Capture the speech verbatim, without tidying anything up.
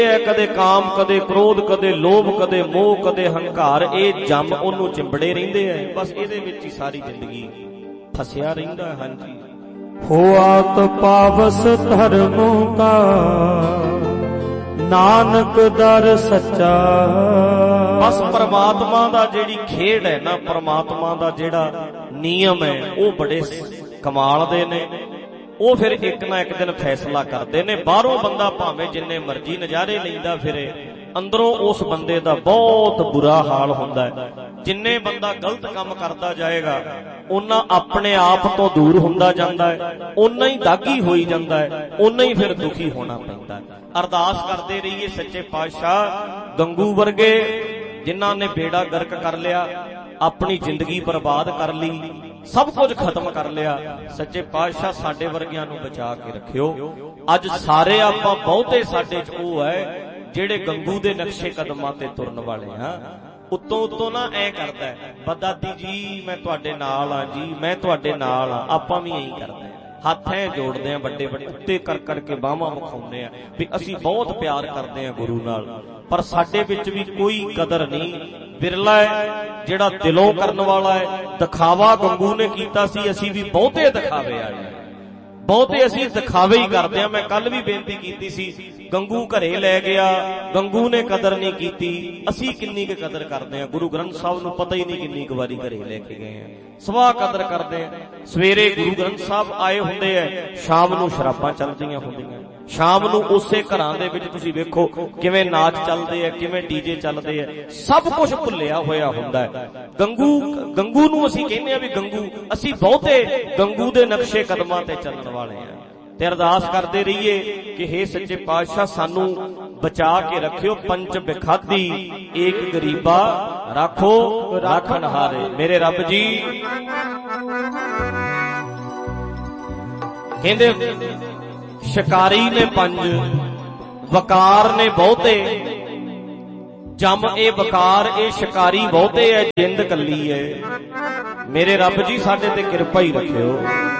कदे काम कदे क्रोध कदे लोभ कदे मोह कदे हंकार, ये जम ओनू चिंबड़े रहिंदे है। बस इहदे विच ही सारी जिंदगी फसिया रहिंदा है। हां जी, होआत पावस धर्मों का नानक दर सच्चा। बस परमात्मा दा जेड़ी खेड है ना, परमात्मा दा जेड़ा नियम है, वो बड़े कमाल दे ने। वो फिर एक ना एक दिन फैसला करते ने। बाहरों बंदा भावें जिन्ने मर्जी नजारे लैंदा फिरे, अंदरों उस बंदे दा बहुत बुरा हाल हुंदा है। जिन्ने बंदा गलत काम करता जाएगा, उन्ना अपने आप तो दूर हुंदा जांदा है, उन्ना ही दागी होई जांदा है, उन्ना ही फिर दुखी होना पैंदा है। अरदास करते रहिए सच्चे पातशाह, गंगू वर्गे जिन्हां ने बेड़ा गर्क कर लिया, अपनी जिंदगी बर्बाद कर ली, सब कुछ खत्म कर लिया, सच्चे पातशाह साडे वर्गियां नूं बचा के रखियो। अज सारे आपां बहुते साडे च ओह है जेड़े गंगू दे नक्शे कदमां ते तुरन वाले हां। उत्तों उत्तों ना ऐ करदा है, बदादी जी मैं तुहाडे नाल हां जी, मैं तुहाडे नाल हां। आपां भी यही करदे हैं, हत्थ ऐ जोड़दे हैं, बड़े बड़े उत्ते कर करके बाहां विखाउंदे हैं भी असीं बहुत प्यार करदे हैं गुरु नाल। पर साडे विच भी कोई कदर नहीं, बिरला है जेड़ा दिलों करन वाला है। दिखावा गंगू ने कीता सी, असीं भी बहुते दिखावे आए, बहुते असीं दिखावे ही करदे हां। मैं कल भी बेनती कीती सी, गंगू घरे लै गया, गंगू ने कदर नहीं कीती, असीं किन्नी क कदर करदे हां। गुरु ग्रंथ साहब नूं पता ही नहीं किन्नी क वारी घरे लैके गए हैं, सवा कदर करदे हैं। सवेरे गुरु ग्रंथ साहब आए हुंदे है, शाम नूं शराबां चलदियां हुंदियां, शाम नूं उसे घरां दे विच तुसीं वेखो किवें नाच चलदे है, किवें डीजे चलदे है, सब कुछ भुल्लिया होया हुंदा है। गंगू गंगू नूं असीं कहने आ भी गंगू, असीं बहुते गंगू दे नक्शे कदमां ते चलण वाले हैं। ते अरदास करदे रहिए कि हे सच्चे पातशाह सानू बचा के रखियो। पंच बिखादी एक गरीबा राखो राखन हारे। मेरे रब जी कहंदे शिकारी ने पंज, वकार ने बहुते, जम ए वकार ए शिकारी बहुते है, जिंद कली है। मेरे रब जी साडे ते किरपा ही रखियो।